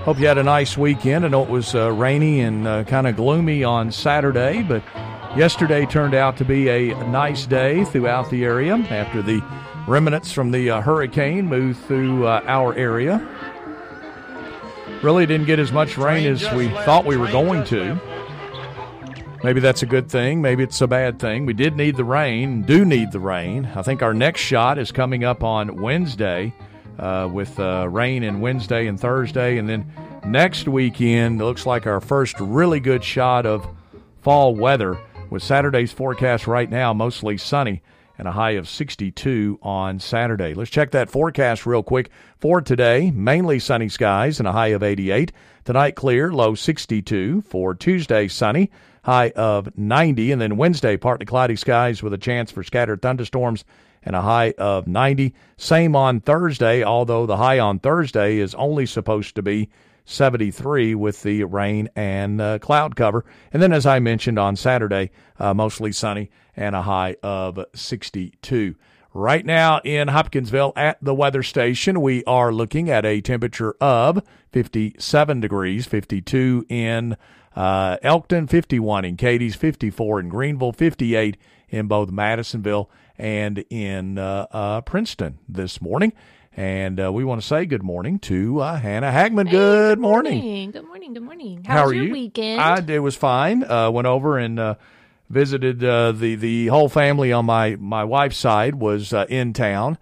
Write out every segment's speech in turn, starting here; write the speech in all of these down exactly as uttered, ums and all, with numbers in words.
Hope you had a nice weekend. I know it was uh, rainy and uh, kind of gloomy on Saturday, but yesterday turned out to be a nice day throughout the area after the remnants from the uh, hurricane moved through uh, our area. Really didn't get as much rain as we thought we were going to. Maybe that's a good thing. Maybe it's a bad thing. We did need the rain, do need the rain. I think our next shot is coming up on Wednesday uh, with uh, rain in Wednesday and Thursday. And then next weekend, it looks like our first really good shot of fall weather with Saturday's forecast right now, mostly sunny and a high of sixty-two on Saturday. Let's check that forecast real quick for today. Mainly sunny skies and a high of eighty-eight. Tonight clear, low sixty-two. For Tuesday, sunny, high of ninety. And then Wednesday, partly cloudy skies with a chance for scattered thunderstorms and a high of ninety. Same on Thursday, although the high on Thursday is only supposed to be seventy-three with the rain and uh, cloud cover. And then, as I mentioned, on Saturday, uh, mostly sunny and a high of sixty-two. Right now in Hopkinsville at the weather station, we are looking at a temperature of fifty-seven degrees, fifty-two in uh, Elkton, fifty-one in Cadiz, fifty-four in Greenville, fifty-eight in both Madisonville and in uh, uh, Princeton this morning. And uh, we want to say good morning to uh, Hannah Hagman. Hey, good, good morning. morning. Good morning. Good morning. How How was are your you? weekend? I, it was fine. Uh, went over and uh, visited uh, the the whole family on my, my wife's side was uh, in town.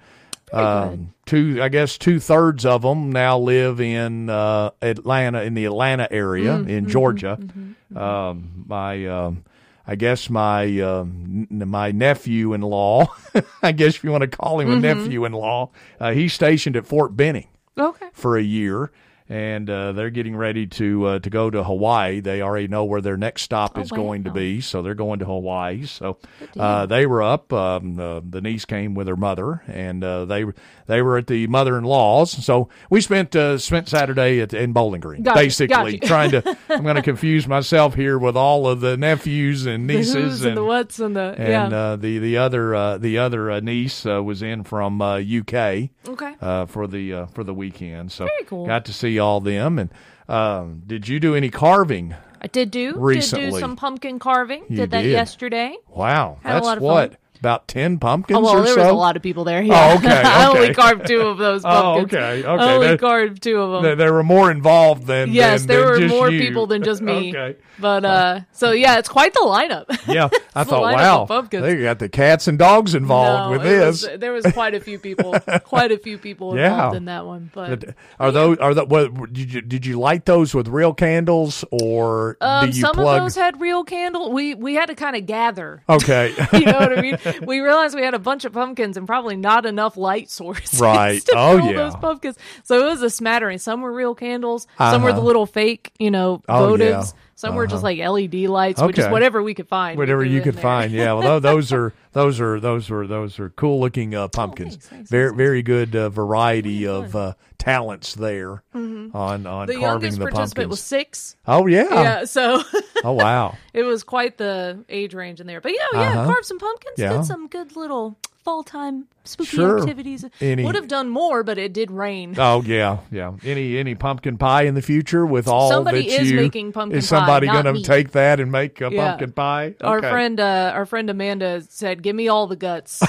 Um, two, I guess two thirds of them now live in uh, Atlanta, in the Atlanta area Mm, in mhm, Georgia. mhm, mhm. Um, my, um, I guess my um, n- my nephew-in-law, I guess if you want to call him a Mhm. nephew-in-law, uh, he's stationed at Fort Benning Okay. for a year. And uh, they're getting ready to uh, to go to Hawaii. They already know where their next stop Oh, is going to wow. be, so they're going to Hawaii. So Good deal. uh, they were up. Um, uh, the niece came with her mother, and uh, they they were at the mother-in-law's. So we spent uh, spent Saturday at, in Bowling Green, Gotcha, basically gotcha. trying to. I'm going to confuse myself here with all of the nephews and The nieces who's and, the what's and the and yeah. uh, the the other uh, the other uh, niece uh, was in from uh, U K Okay. uh, for the uh, for the weekend. So Very cool. got to see all them. And um, did you do any carving? I did do did recently. do some pumpkin carving. You did that did. yesterday. Wow, Had a that's lot of what fun. about ten pumpkins Oh well, or there so. was a lot of people there. Yeah. Oh, okay, I only okay. carved two of those Oh, pumpkins. okay, okay. I only That- carved two of them. There, there were more involved than Yes, than, there than were just more you. people than just me. Okay. But uh, so yeah, it's quite the lineup. Yeah, I It's the thought, lineup wow, of pumpkins. they got the cats and dogs involved No, with it this. was- there was quite a few people, quite a few people Yeah. involved in that one. But But Are those are the what did you did you light those with real candles or um, do you some plug? of those had real candle. We we had to kind of gather. Okay, You know what I mean? We realized we had a bunch of pumpkins and probably not enough light sources Right. to Oh, fill yeah. those pumpkins. So it was a smattering. Some were real candles. Some were Uh-huh. the little fake, you know, Oh, votives. yeah. Some were just Uh-huh. like L E D lights, which is Okay. whatever we could find. we whatever threw you in could there. find. Yeah, well, tho- those are those are those are those are cool looking uh, pumpkins. thanks, thanks, very thanks, very good uh, variety Really of fun. uh, talents there on on Mm-hmm. The carving youngest the participant pumpkins. was six. Oh yeah. Yeah, so Oh wow. it was quite the age range in there. But yeah, yeah, Uh-huh. carved some pumpkins, Yeah. did some good little fall time spooky Sure. activities. Any- Would have done more, but it did rain. Oh yeah, yeah. Any any pumpkin pie in the future with all Somebody that is you making pumpkin is somebody pie, not going to me. take that and make a Yeah. pumpkin pie? Our Okay. friend, uh, our friend Amanda said, "Give me all the guts."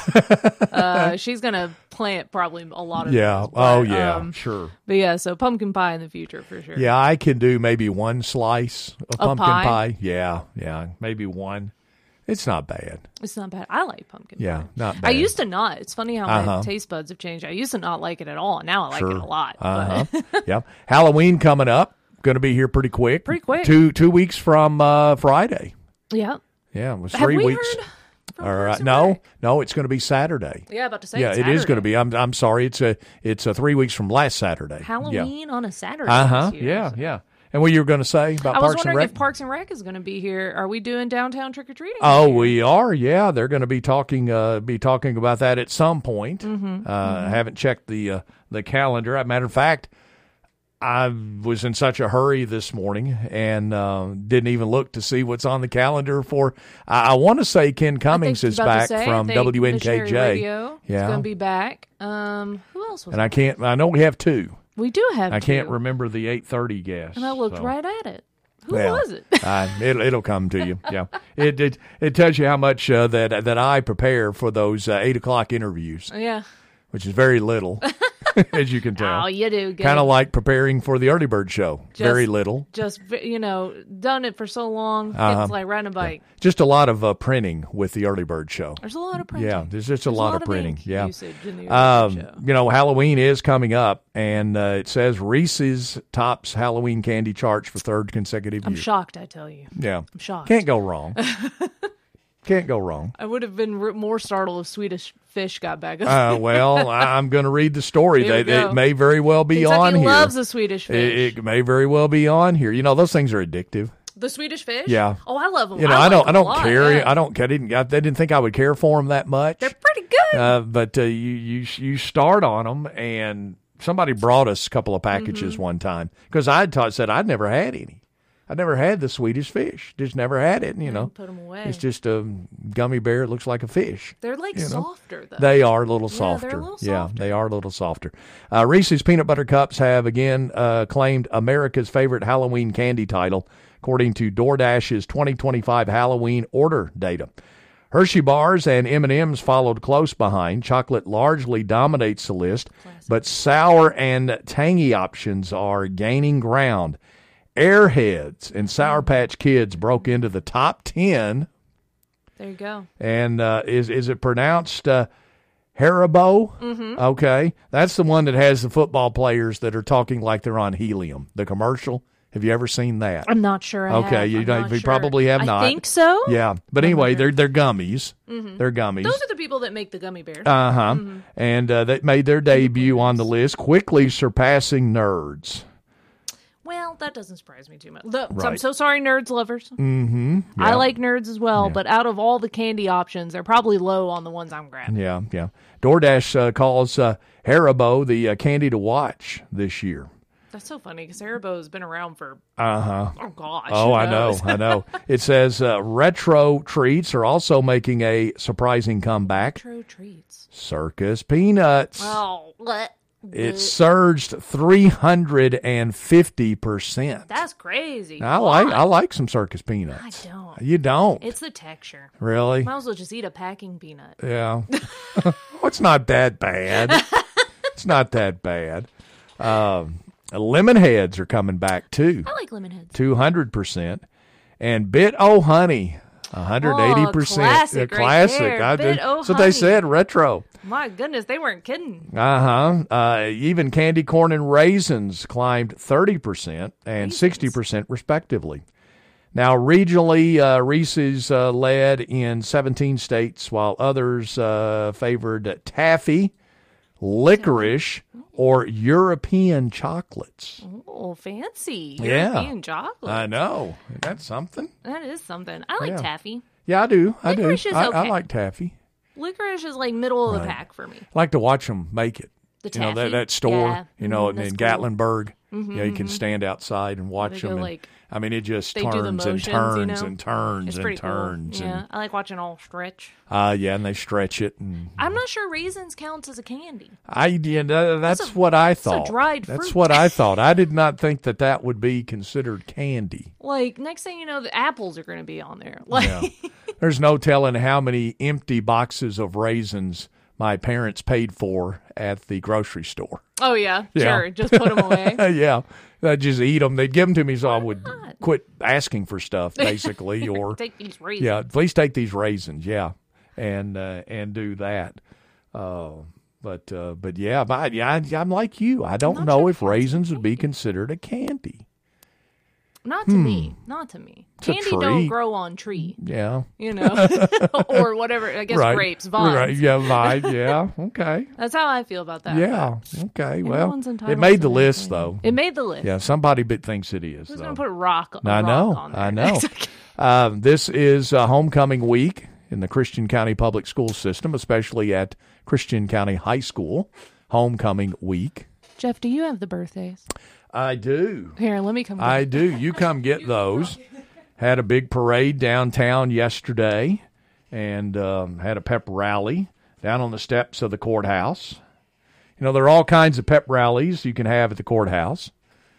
uh, she's gonna plant probably a lot of Yeah. those, Oh but, yeah. um, sure. but yeah, so pumpkin pie in the future for sure. Yeah, I can do maybe one slice of Of pumpkin pie? pie. Yeah, yeah, maybe one. It's not bad. It's not bad. I like pumpkin Yeah, pie. not bad. I used to not. It's funny how Uh-huh. my taste buds have changed. I used to not like it at all. Now I like Sure. it a lot. Uh-huh. But Yeah. Halloween coming up. Going to be here pretty quick. Pretty quick. Two two weeks from uh, Friday. yeah. Yeah, it was Have three we weeks. heard from All Parks right. and No, Rec? no, it's going to be Saturday. Yeah, about to say yeah, it's it is going to Saturday. be. I'm I'm sorry. It's a it's a three weeks from last Saturday. Halloween on a Saturday. Uh huh. this year. Yeah, yeah. And what you were going to say about I was Parks and wondering Rec? if Parks and Rec is going to be here. Are we doing downtown trick or treating? Oh, we are. Yeah, they're going to be talking uh, be talking about that at some point. Mm-hmm. Uh, I haven't checked the uh, the calendar. As a matter of fact, I was in such a hurry this morning and uh, didn't even look to see what's on the calendar for. I, I want to say Ken Cummings is back from W N K J. Radio. Yeah. It's going to be back. Um, who else was? And I can't. I know we have two. We do have I two. can't remember the eight thirty guess. And I looked so. right at it. Who well, was it? uh, it'll, it'll come to you. Yeah, it it, it tells you how much uh, that that I prepare for those uh, eight o'clock interviews, Yeah. which is very little, as you can tell. Oh, you do. Kind of like preparing for the early bird show. Just- very little. Just, you know, done it for so long. Uh-huh. It's like riding a bike. Just a lot of uh, printing with the early bird show. There's a lot of printing. Yeah, there's just a There's lot, of printing. ink Yeah. usage in the Um, show. you know, Halloween is coming up, and uh, it says Reese's tops Halloween candy charts for third consecutive I'm year. shocked, I tell you. Yeah. I'm shocked. Can't go wrong. Can't go wrong. I would have been r- more startled if Swedish Fish got back up. Uh, well, I- I'm going to read the story. Here we They, go. it may very well be Kentucky on here. loves a Swedish Fish. It, it may very well be on here. You know, those things are addictive. The Swedish Fish? Yeah. Oh, I love them. You know, I, I, don't, like I them don't a lot, care. yeah. I don't. I didn't. I, they didn't think I would care for them that much. They're pretty good. Uh, but uh, you you you start on them, and somebody brought us a couple of packages Mm-hmm. one time because I had taught, said I'd never had any. I'd never had the Swedish Fish. Just never had it. You know, Put them away. it's just a gummy bear. It looks like a fish. They're like you know. softer, though. They are a little Yeah, softer. they're a little Yeah, softer. they are a little softer. Uh, Reese's Peanut Butter Cups have again uh, claimed America's favorite Halloween candy title, according to DoorDash's twenty twenty-five Halloween order data. Hershey bars and M and M's followed close behind. Chocolate largely dominates the list, but sour and tangy options are gaining ground. Airheads and Sour Patch Kids broke into the top ten. There you go. And uh, is is it pronounced uh, Haribo? Mm-hmm. Okay, that's the one that has the football players that are talking like they're on helium. The commercial. Have you ever seen that? I'm not sure. I Okay, have. you I'm don't- not you sure. probably have not. I think so. Yeah, but anyway, they're they're gummies. They're gummies. Those are the people that make the gummy bears. Uh huh. And uh, they made their debut on the list, quickly surpassing Nerds. Well, that doesn't surprise me too much. Look, so I'm Right. so sorry, Nerds lovers. Mm-hmm. I Yeah. like Nerds as well, but out of all the candy options, they're probably low on the ones I'm grabbing. Yeah, yeah. DoorDash uh, calls uh, Haribo the uh, candy to watch this year. That's so funny because Haribo has been around for, Uh huh. oh gosh. Oh, who I know, knows? I know. It says uh, retro treats are also making a surprising comeback. Retro treats. Circus Peanuts. Oh, what? It surged three hundred fifty percent. That's crazy. I like I like some Circus Peanuts. I don't. You don't? It's the texture. Really? Might as well just eat a packing peanut. Yeah. Well, it's not that bad. It's not that bad. Um, lemon heads are coming back too. I like lemon heads. two hundred percent. And Bit O Honey, one hundred eighty percent. Oh, classic A right classic. there. I Bit did- O That's what they Honey. said, retro. My goodness, they weren't kidding. Uh-huh. Uh Even candy corn and raisins climbed thirty percent and Raisins. sixty percent respectively. Now, regionally, uh, Reese's uh, led in seventeen states, while others uh, favored taffy, licorice, or European chocolates. Oh, fancy. Yeah. European chocolate. I know. That's something. That is something. I like Yeah. taffy. Yeah, I do. I do. Licorice is I, I okay. like taffy. Licorice is like middle of the Right. pack for me. I like to watch them make it. The You know, that, taffy? that store, Yeah. you know, Mhm, in, that's in cool. Gatlinburg. You know, you can stand outside and watch They go them. And, like- I mean, it just They do the turns and motions, turns you know? and turns It's and pretty turns. cool. Yeah, And, I like watching all stretch. uh, yeah, and they stretch it. And I'm not sure raisins counts as a candy. I, yeah, tha- that's a- what I a thought. dried That's fruit. what I thought. I did not think that that would be considered candy. Like next thing you know, the apples are going to be on there. Like, Yeah. There's no telling how many empty boxes of raisins my parents paid for at the grocery store. oh yeah, Yeah. sure, just put them away. Yeah, I'd just eat them. They'd give them to me so I would not? quit asking for stuff, basically. Or Take these raisins. yeah, please take these raisins. Yeah, and uh, and do that. Uh, but uh, but yeah, but I, yeah, I, I'm like you. I don't not know sure if if it's raisins would be considered a candy. Not to me. Not to me. a Candy tree. don't grow on tree, Yeah, you know, or whatever. I guess right. grapes, vines. Right. Yeah, vine. Yeah. Okay. That's how I feel about that. Yeah. Okay. Well, Everyone's entitled it made to the their list opinion. though. It made the list. Yeah, somebody bit thinks it is. Who's though. going to put rock, a I rock know. on there? I know. Um, this is uh, homecoming week in the Christian County Public School System, especially at Christian County High School. Homecoming week. Jeff, do you have the birthdays? I do. Here, let me come. I do. You come get those. Had a big parade downtown yesterday and um, had a pep rally down on the steps of the courthouse. You know, there are all kinds of pep rallies you can have at the courthouse.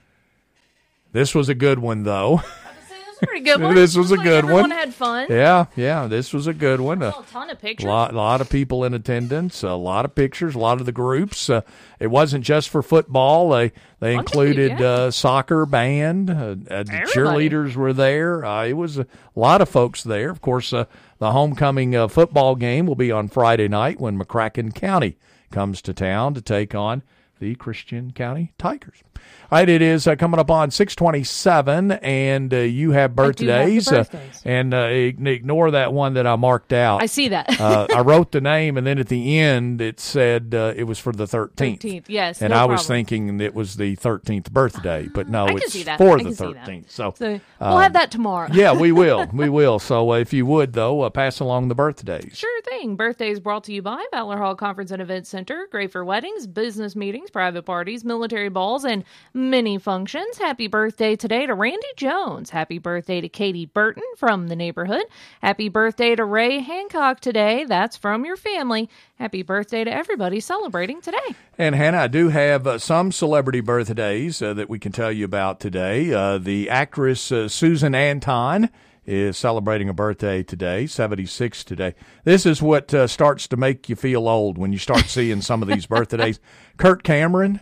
This was a good one, though. Pretty good one. This was Looks a good like everyone one. Had fun. Yeah, yeah. This was a good one. A ton of pictures. A lot, lot of people in attendance. A lot of pictures. A lot of the groups. Uh, it wasn't just for football. They they included yeah. uh, soccer, band. Uh, uh, the cheerleaders were there. Uh, it was a lot of folks there. Of course, uh, the homecoming uh, football game will be on Friday night when McCracken County comes to town to take on the Christian County Tigers. All right, it is uh, coming up on six twenty-seven, and uh, you have birthdays. I do have the birthdays. Uh, and uh, ignore that one that I marked out. I see that. uh, I wrote the name, and then at the end it said uh, it was for the thirteenth. thirteenth, yes. And no I problem. was thinking it was the thirteenth birthday, but no, I can it's see that. for I the can see thirteenth. that. So, So we'll um, have that tomorrow. yeah, we will. We will. So uh, if you would, though, uh, pass along the birthdays. Sure thing. Birthdays brought to you by Butler Hall Conference and Event Center. Great for weddings, business meetings, private parties, military balls, and many functions. Happy birthday today to Randy Jones. Happy birthday to Katie Burton from the neighborhood. Happy birthday to Ray Hancock today. That's from your family. Happy birthday to everybody celebrating today. And, Hannah, I do have uh, some celebrity birthdays uh, that we can tell you about today. Uh, the actress uh, Susan Anton is celebrating a birthday today, seventy-six today. This is what uh, starts to make you feel old when you start seeing some of these birthdays. Kirk Cameron.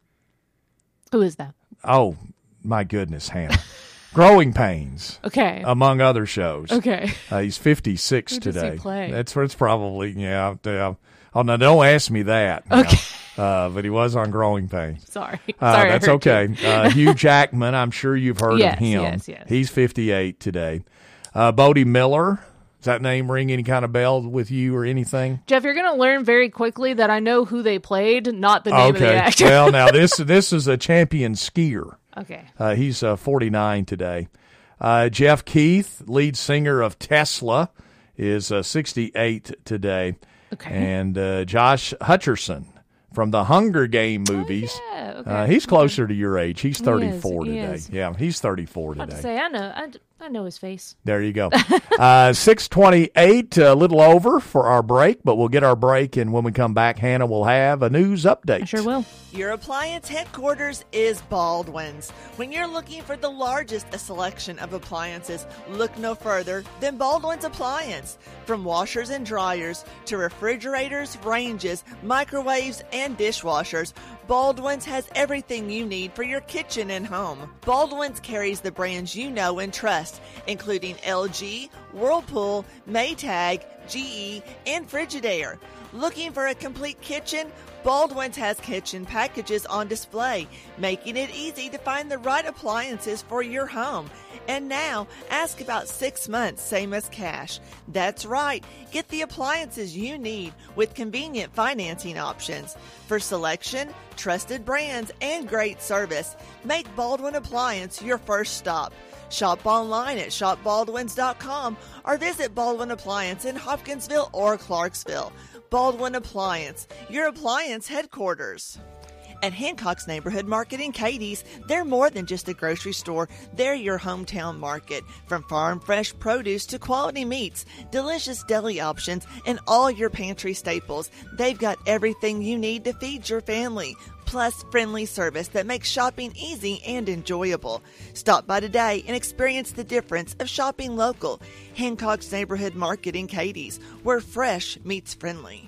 Who is that? Oh, my goodness, Hannah. Growing Pains. Okay. Among other shows. Okay. Uh, he's fifty-six Who does today. he play? That's what's probably, yeah. yeah. Oh, no, don't ask me that. Okay. No. Uh, but he was on Growing Pains. Sorry. Uh, Sorry. that's I hurt okay. uh, Hugh Jackman, I'm sure you've heard yes, of him. Yes, yes. He's fifty-eight today. Uh, Bodie Miller. Does that name ring any kind of bell with you or anything? Jeff, you're going to learn very quickly that I know who they played, not the name okay. of the actor. Well, now this this is a champion skier. Okay. Uh, he's uh, forty-nine today. Uh, Jeff Keith, lead singer of Tesla, is uh, sixty-eight today. Okay. And uh, Josh Hutcherson from the Hunger Game movies. Oh, yeah. Okay. Uh, he's closer to your age. He's He thirty-four is, he today. is. Yeah, he's thirty-four I was today. about to say, I know, I, I know his face. There you go. uh, six twenty-eight, a little over for our break, but we'll get our break, and when we come back, Hannah will have a news update. I sure will. Your appliance headquarters is Baldwin's. When you're looking for the largest selection of appliances, look no further than Baldwin's Appliance. From washers and dryers to refrigerators, ranges, microwaves, and dishwashers, Baldwin's has everything you need for your kitchen and home. Baldwin's carries the brands you know and trust, including L G, Whirlpool, Maytag, G E, and Frigidaire. Looking for a complete kitchen? Baldwin's has kitchen packages on display, making it easy to find the right appliances for your home. And now, ask about six months, same as cash. That's right. Get the appliances you need with convenient financing options. For selection, trusted brands, and great service, make Baldwin Appliance your first stop. Shop online at shop baldwins dot com or visit Baldwin Appliance in Hopkinsville or Clarksville. Baldwin Appliance, your appliance headquarters. At Hancock's Neighborhood Market in Cadiz, they're more than just a grocery store. They're your hometown market. From farm fresh produce to quality meats, delicious deli options, and all your pantry staples, they've got everything you need to feed your family. Plus friendly service that makes shopping easy and enjoyable. Stop by today and experience the difference of shopping local. Hancock's Neighborhood Market in Cadiz, where fresh meets friendly.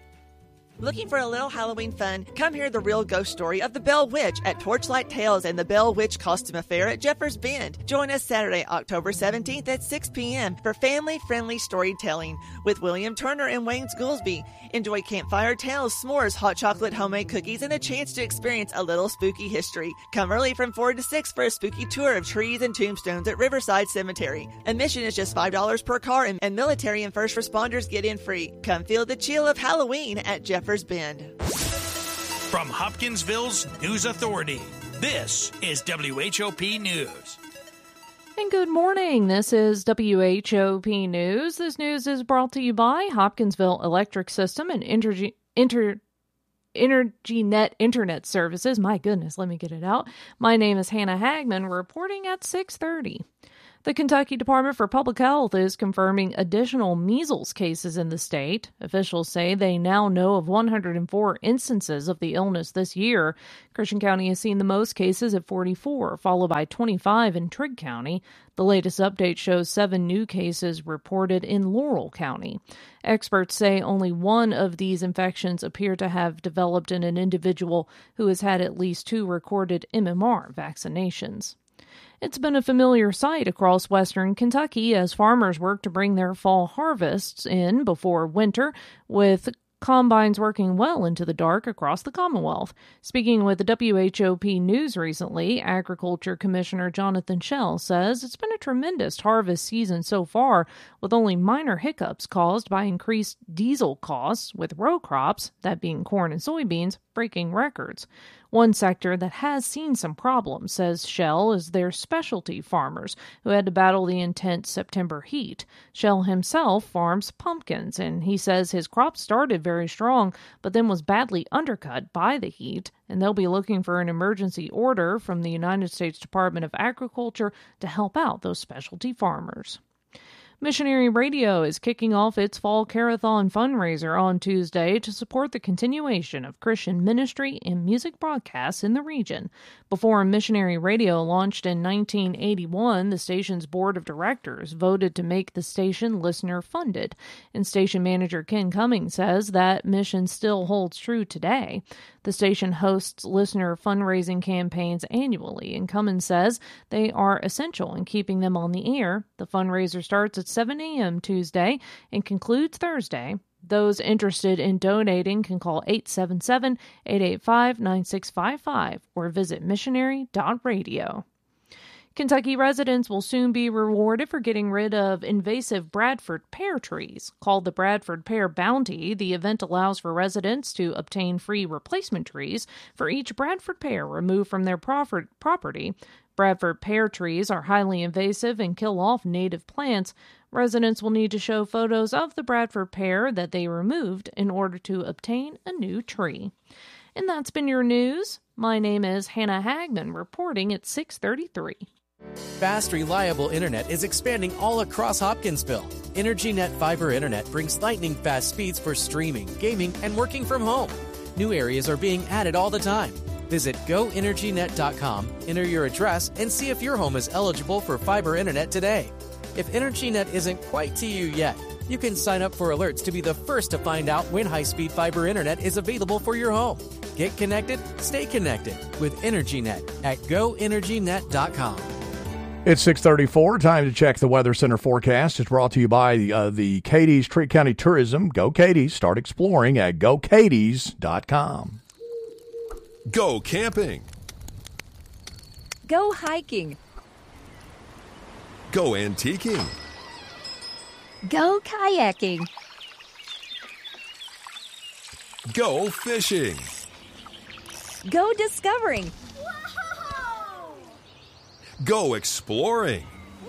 Looking for a little Halloween fun? Come hear the real ghost story of the Bell Witch at Torchlight Tales and the Bell Witch Costume Affair at Jeffers Bend. Join us Saturday, October seventeenth at six p.m. for family-friendly storytelling with William Turner and Wayne Goolsby. Enjoy campfire tales, s'mores, hot chocolate, homemade cookies, and a chance to experience a little spooky history. Come early from four to six for a spooky tour of trees and tombstones at Riverside Cemetery. Admission is just five dollars per car, and, and military and first responders get in free. Come feel the chill of Halloween at Jeffers Bend. From Hopkinsville's News Authority, this is W H O P News. And good morning. This is W H O P News. This news is brought to you by Hopkinsville Electric System and Intergy, Inter, EnergyNet Internet Services. My goodness, let me get it out. My name is Hannah Hagman, reporting at six thirty. The Kentucky Department for Public Health is confirming additional measles cases in the state. Officials say they now know of one hundred four instances of the illness this year. Christian County has seen the most cases at forty-four, followed by twenty-five in Trigg County. The latest update shows seven new cases reported in Laurel County. Experts say only one of these infections appear to have developed in an individual who has had at least two recorded M M R vaccinations. It's been a familiar sight across western Kentucky as farmers work to bring their fall harvests in before winter, with combines working well into the dark across the Commonwealth. Speaking with the W H O P News recently, Agriculture Commissioner Jonathan Schell says it's been a tremendous harvest season so far, with only minor hiccups caused by increased diesel costs, with row crops, that being corn and soybeans, breaking records. One sector that has seen some problems, says Schell, is their specialty farmers, who had to battle the intense September heat. Schell himself farms pumpkins, and he says his crop started very strong, but then was badly undercut by the heat, and they'll be looking for an emergency order from the United States Department of Agriculture to help out those specialty farmers. Missionary Radio is kicking off its Fall Carathon fundraiser on Tuesday to support the continuation of Christian ministry and music broadcasts in the region. Before Missionary Radio launched in nineteen eighty-one, the station's board of directors voted to make the station listener-funded, and station manager Ken Cummings says that mission still holds true today. The station hosts listener fundraising campaigns annually, and Cummins says they are essential in keeping them on the air. The fundraiser starts at seven a.m. Tuesday and concludes Thursday. Those interested in donating can call eight seven seven, eight eight five, nine six five five or visit missionary dot radio. Kentucky residents will soon be rewarded for getting rid of invasive Bradford pear trees. Called the Bradford Pear Bounty, the event allows for residents to obtain free replacement trees for each Bradford pear removed from their property. Bradford pear trees are highly invasive and kill off native plants. Residents will need to show photos of the Bradford pear that they removed in order to obtain a new tree. And that's been your news. My name is Hannah Hagman, reporting at six thirty-three. Fast, reliable internet is expanding all across Hopkinsville. EnergyNet Fiber Internet brings lightning-fast speeds for streaming, gaming, and working from home. New areas are being added all the time. Visit go energy net dot com, enter your address, and see if your home is eligible for fiber internet today. If EnergyNet isn't quite to you yet, you can sign up for alerts to be the first to find out when high-speed fiber internet is available for your home. Get connected, stay connected with EnergyNet at go energy net dot com. It's six thirty-four. Time to check the Weather Center forecast. It's brought to you by uh, the Cadiz Trigg County Tourism. Go Cadiz. Start exploring at go cadiz dot com. Go camping. Go hiking. Go antiquing. Go kayaking. Go fishing. Go discovering. Go exploring.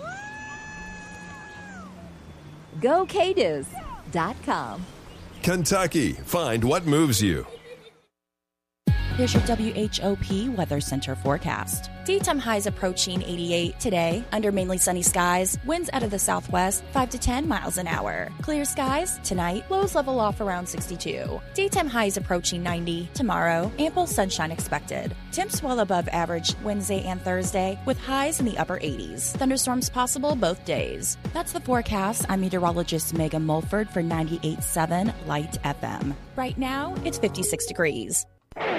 go cadiz dot com. Kentucky, find what moves you. Here's your W H O P Weather Center forecast. Daytime highs approaching eighty-eight today, under mainly sunny skies, winds out of the southwest, five to ten miles an hour. Clear skies tonight, lows level off around sixty-two. Daytime highs approaching ninety tomorrow, ample sunshine expected. Temps well above average Wednesday and Thursday, with highs in the upper eighties. Thunderstorms possible both days. That's the forecast. I'm meteorologist Megan Mulford for ninety-eight point seven Light F M. Right now, it's fifty-six degrees.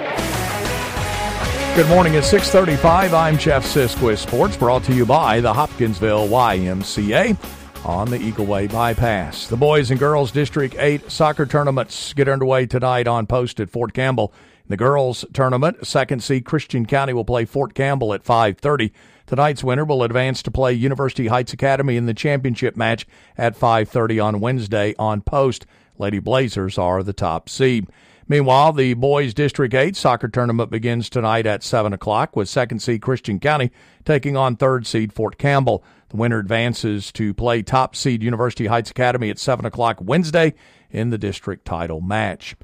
Good morning at six thirty-five. I'm Jeff Sisk with Sports, brought to you by the Hopkinsville Y M C A on the Eagle Way Bypass. The boys and girls District eight soccer tournaments get underway tonight on post at Fort Campbell. In the girls tournament, second seed Christian County will play Fort Campbell at five thirty. Tonight's winner will advance to play University Heights Academy in the championship match at five thirty on Wednesday on post. Lady Blazers are the top seed. Meanwhile, the boys' District eight soccer tournament begins tonight at seven o'clock with second seed Christian County taking on third seed Fort Campbell. The winner advances to play top seed University Heights Academy at seven o'clock Wednesday in the district title match.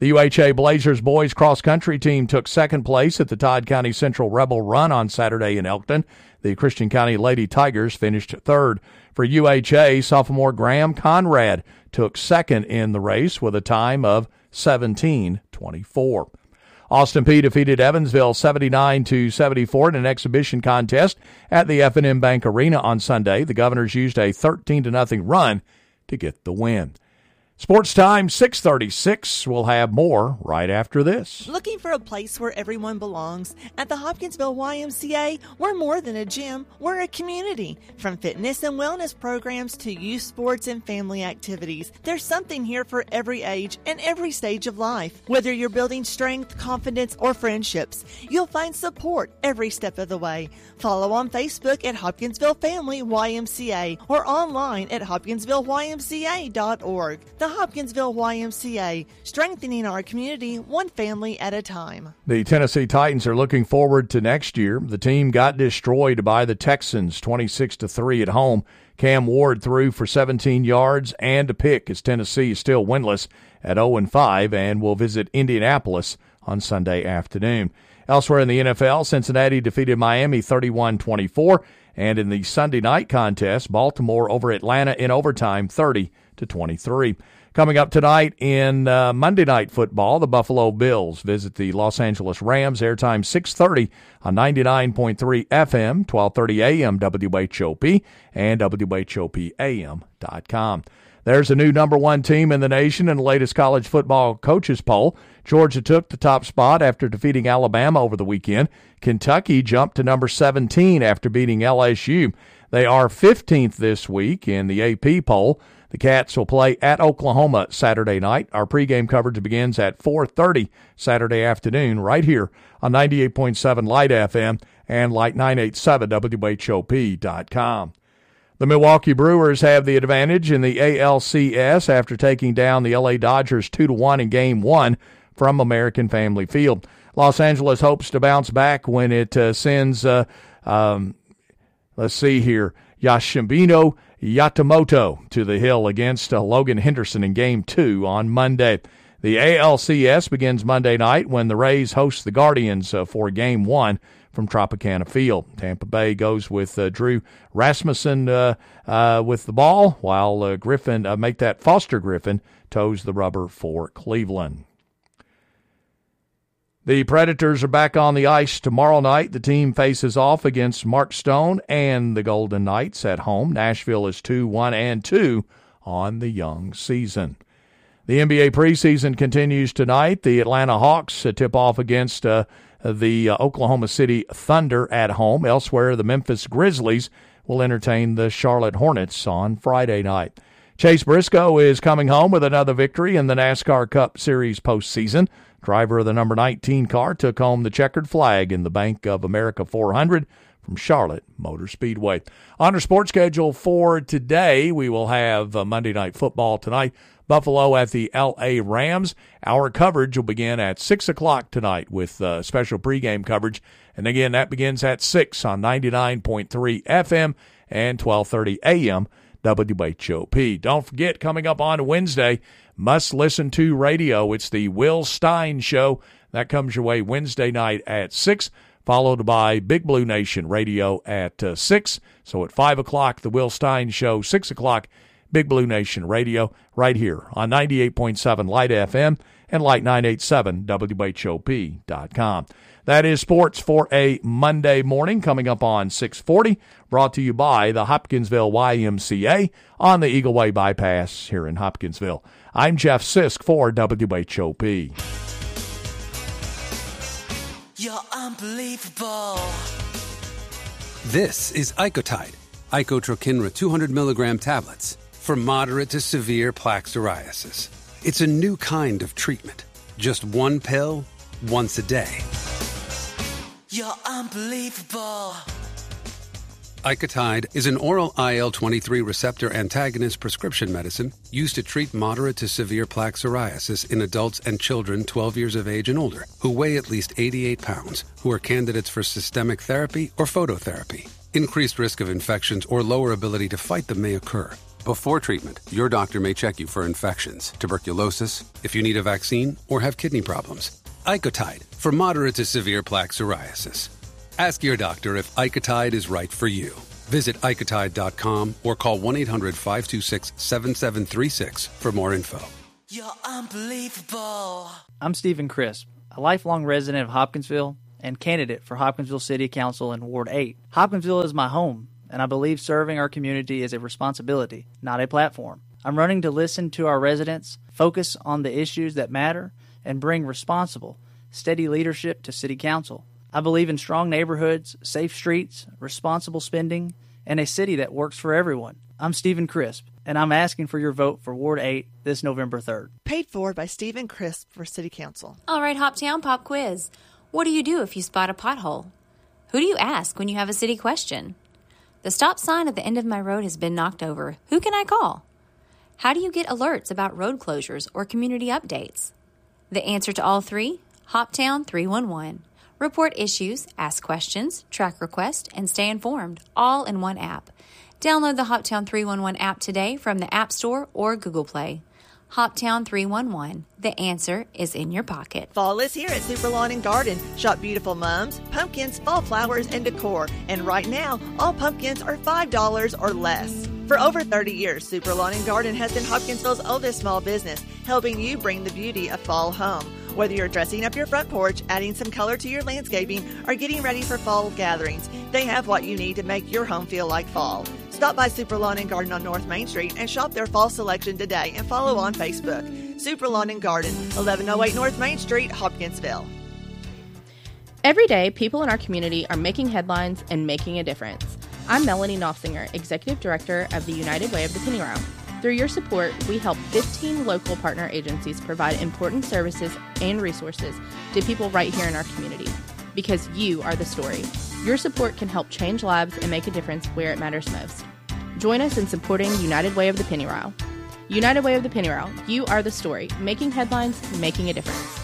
The U H A Blazers boys cross-country team took second place at the Todd County Central Rebel Run on Saturday in Elkton. The Christian County Lady Tigers finished third. For U H A, sophomore Graham Conrad took second in the race with a time of seventeen twenty-four. Austin Peay defeated Evansville seventy-nine to seventy-four in an exhibition contest at the F and M Bank Arena on Sunday. The Governors used a thirteen to nothing run to get the win. Sports Time, six thirty-six. We'll have more right after this. Looking for a place where everyone belongs? At the Hopkinsville Y M C A, we're more than a gym, we're a community. From fitness and wellness programs to youth sports and family activities, there's something here for every age and every stage of life. Whether you're building strength, confidence, or friendships, you'll find support every step of the way. Follow on Facebook at Hopkinsville Family Y M C A or online at hopkinsville y m c a dot org. The Hopkinsville Y M C A, strengthening our community one family at a time. The Tennessee Titans are looking forward to next year. The team got destroyed by the Texans twenty-six to three at home. Cam Ward threw for seventeen yards and a pick as Tennessee is still winless at oh and five and will visit Indianapolis on Sunday afternoon. Elsewhere in the N F L, Cincinnati defeated Miami thirty-one twenty-four, and in the Sunday night contest, Baltimore over Atlanta in overtime thirty to twenty-three. Coming up tonight in uh, Monday Night Football, the Buffalo Bills visit the Los Angeles Rams. Airtime six thirty on ninety-nine point three F M, twelve thirty A M W H O P, and W H O P A M dot com. There's a new number one team in the nation in the latest college football coaches poll. Georgia took the top spot after defeating Alabama over the weekend. Kentucky jumped to number seventeen after beating L S U. They are fifteenth this week in the A P poll. The Cats will play at Oklahoma Saturday night. Our pregame coverage begins at four thirty Saturday afternoon right here on ninety-eight point seven Light F M and Light nine eighty-seven W H O P dot com. The Milwaukee Brewers have the advantage in the A L C S after taking down the L A Dodgers two to one in Game one from American Family Field. Los Angeles hopes to bounce back when it uh, sends, uh, um, let's see here, Yoshibino Yamamoto to the hill against uh, Logan Henderson in Game two on Monday. The A L C S begins Monday night when the Rays host the Guardians uh, for Game one from Tropicana Field. Tampa Bay goes with uh, Drew Rasmussen uh, uh, with the ball, while uh, Griffin, uh, make that Foster Griffin, toes the rubber for Cleveland. The Predators are back on the ice tomorrow night. The team faces off against Mark Stone and the Golden Knights at home. Nashville is two one and two on the young season. The N B A preseason continues tonight. The Atlanta Hawks uh, tip off against uh, the uh, Oklahoma City Thunder at home. Elsewhere, the Memphis Grizzlies will entertain the Charlotte Hornets on Friday night. Chase Briscoe is coming home with another victory in the NASCAR Cup Series postseason. Driver of the number nineteen car took home the checkered flag in the Bank of America four hundred from Charlotte Motor Speedway. On our sports schedule for today, we will have uh, Monday Night Football tonight. Buffalo at the L A Rams. Our coverage will begin at six o'clock tonight with uh, special pregame coverage. And again, that begins at six on ninety-nine point three F M and twelve thirty A M W H O P. Don't forget, coming up on Wednesday, Must Listen To Radio. It's the Will Stein Show. That comes your way Wednesday night at six, followed by Big Blue Nation Radio at uh, six. So at five o'clock, the Will Stein Show, six o'clock, Big Blue Nation Radio, right here on ninety-eight point seven Light F M and Light nine eighty-seven W H O P dot com. That is sports for a Monday morning, coming up on six forty, brought to you by the Hopkinsville Y M C A on the Eagle Way Bypass here in Hopkinsville. I'm Jeff Sisk for W H O P. You're unbelievable. This is Icotide, Icotrokinra two hundred milligram tablets for moderate to severe plaque psoriasis. It's a new kind of treatment. Just one pill, once a day. You're unbelievable. Icotide is an oral I L twenty-three receptor antagonist prescription medicine used to treat moderate to severe plaque psoriasis in adults and children twelve years of age and older who weigh at least eighty-eight pounds, who are candidates for systemic therapy or phototherapy. Increased risk of infections or lower ability to fight them may occur. Before treatment, your doctor may check you for infections, tuberculosis, if you need a vaccine, or have kidney problems. Icotide for moderate to severe plaque psoriasis. Ask your doctor if Icotide is right for you. Visit icotide dot com or call one eight hundred five two six seven seven three six for more info. You're unbelievable. I'm Stephen Crisp, a lifelong resident of Hopkinsville and candidate for Hopkinsville City Council in Ward eight. Hopkinsville is my home, and I believe serving our community is a responsibility, not a platform. I'm running to listen to our residents, focus on the issues that matter, and bring responsible, steady leadership to City Council. I believe in strong neighborhoods, safe streets, responsible spending, and a city that works for everyone. I'm Stephen Crisp, and I'm asking for your vote for Ward eight this November third. Paid for by Stephen Crisp for City Council. All right, Hoptown Pop Quiz. What do you do if you spot a pothole? Who do you ask when you have a city question? The stop sign at the end of my road has been knocked over. Who can I call? How do you get alerts about road closures or community updates? The answer to all three? Hoptown three one one. Report issues, ask questions, track requests, and stay informed, all in one app. Download the Hoptown three one one app today from the App Store or Google Play. Hoptown three one one. The answer is in your pocket. Fall is here at Super Lawn and Garden. Shop beautiful mums, pumpkins, fall flowers, and decor. And right now, all pumpkins are five dollars or less. For over thirty years, Super Lawn and Garden has been Hopkinsville's oldest small business, helping you bring the beauty of fall home. Whether you're dressing up your front porch, adding some color to your landscaping, or getting ready for fall gatherings, they have what you need to make your home feel like fall. Stop by Super Lawn and Garden on North Main Street and shop their fall selection today and follow on Facebook. Super Lawn and Garden, eleven oh eight North Main Street, Hopkinsville. Every day, people in our community are making headlines and making a difference. I'm Melanie Knopfsinger, Executive Director of the United Way of the Pennyroyal. Through your support, we help fifteen local partner agencies provide important services and resources to people right here in our community. Because you are the story. Your support can help change lives and make a difference where it matters most. Join us in supporting United Way of the Pennyroyal. United Way of the Pennyroyal, you are the story, making headlines, making a difference.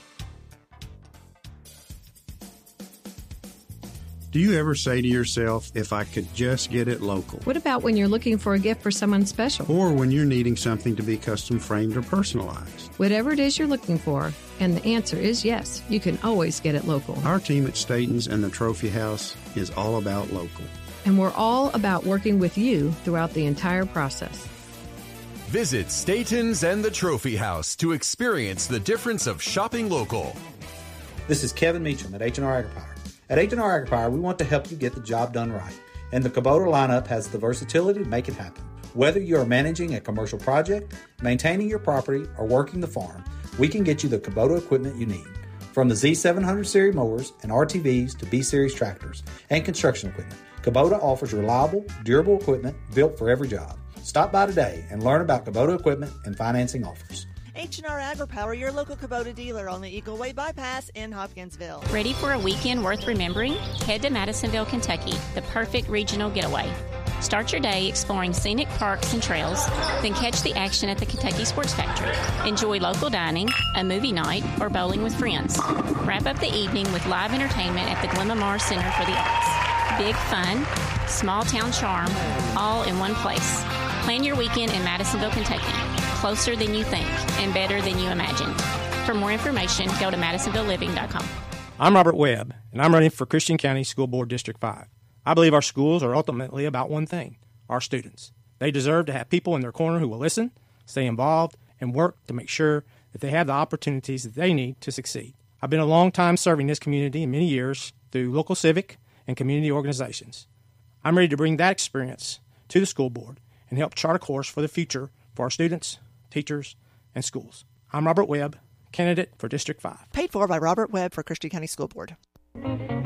Do you ever say to yourself, if I could just get it local? What about when you're looking for a gift for someone special? Or when you're needing something to be custom framed or personalized? Whatever it is you're looking for, and the answer is yes, you can always get it local. Our team at Staten's and the Trophy House is all about local. And we're all about working with you throughout the entire process. Visit Staten's and the Trophy House to experience the difference of shopping local. This is Kevin Meacham at H and R AgriPower. At H and R AgriPower, we want to help you get the job done right. And the Kubota lineup has the versatility to make it happen. Whether you are managing a commercial project, maintaining your property, or working the farm, we can get you the Kubota equipment you need. From the Z seven hundred series mowers and R T Vs to B-Series tractors and construction equipment, Kubota offers reliable, durable equipment built for every job. Stop by today and learn about Kubota equipment and financing offers. H and R AgriPower, your local Kubota dealer on the Eagle Way Bypass in Hopkinsville. Ready for a weekend worth remembering? Head to Madisonville, Kentucky, the perfect regional getaway. Start your day exploring scenic parks and trails, then catch the action at the Kentucky Sports Factory. Enjoy local dining, a movie night, or bowling with friends. Wrap up the evening with live entertainment at the Glenmar Center for the Arts. Big fun, small town charm, all in one place. Plan your weekend in Madisonville, Kentucky. Closer than you think and better than you imagined. For more information, go to madisonville living dot com. I'm Robert Webb, and I'm running for Christian County School Board District five. I believe our schools are ultimately about one thing, our students. They deserve to have people in their corner who will listen, stay involved, and work to make sure that they have the opportunities that they need to succeed. I've been a long time serving this community, many years, through local civic and community organizations. I'm ready to bring that experience to the school board and help chart a course for the future for our students, teachers, and schools. I'm Robert Webb, candidate for District five. Paid for by Robert Webb for Christian County School Board.